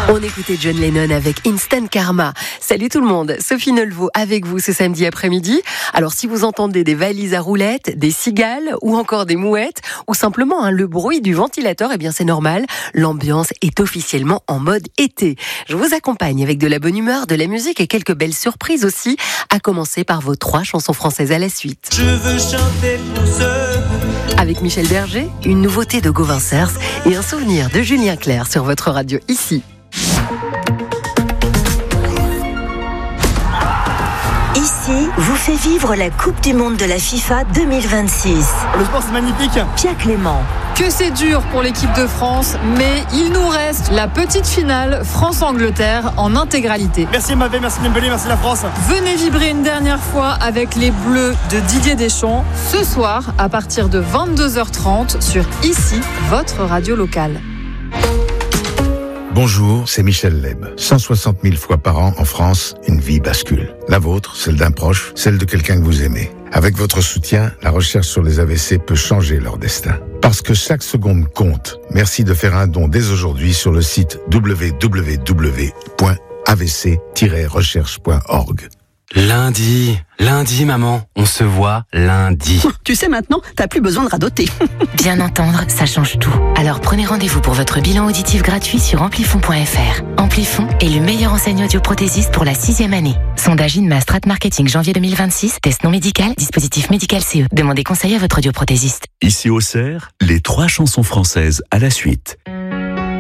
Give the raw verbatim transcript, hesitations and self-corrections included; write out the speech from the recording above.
On écoutait John Lennon avec Instant Karma. Salut tout le monde, Sophie Nelvaux avec vous ce samedi après-midi. Alors si vous entendez des valises à roulettes, des cigales ou encore des mouettes ou simplement hein, le bruit du ventilateur, eh bien c'est normal, l'ambiance est officiellement en mode été. Je vous accompagne avec de la bonne humeur, de la musique et quelques belles surprises aussi, à commencer par vos trois chansons françaises à la suite. Je veux chanter pour ceux. Avec Michel Berger, une nouveauté de Gauvin Cers et un souvenir de Julien Clerc sur votre radio ici. Ici vous fait vivre la Coupe du Monde de la FIFA deux mille vingt-six. Le sport c'est magnifique. Pierre Clément. Que c'est dur pour l'équipe de France, mais il nous reste la petite finale France-Angleterre en intégralité. Merci Mbappé, merci Dembélé, merci la France. Venez vibrer une dernière fois avec les Bleus de Didier Deschamps ce soir à partir de vingt-deux heures trente sur Ici, votre radio locale. Bonjour, c'est Michel Leb. cent soixante mille fois par an en France, une vie bascule. La vôtre, celle d'un proche, celle de quelqu'un que vous aimez. Avec votre soutien, la recherche sur les A V C peut changer leur destin. Parce que chaque seconde compte. Merci de faire un don dès aujourd'hui sur le site w w w point a v c tiret recherche point org. Lundi, lundi maman, on se voit lundi. Tu sais maintenant, t'as plus besoin de radoter. Bien entendre, ça change tout. Alors prenez rendez-vous pour votre bilan auditif gratuit sur amplifon point f r. Amplifon est le meilleur enseigne audioprothésiste pour la sixième année. Sondage Inma Strat Marketing janvier deux mille vingt-six, test non médical, dispositif médical C E. Demandez conseil à votre audioprothésiste. Ici au Cerf, les trois chansons françaises à la suite.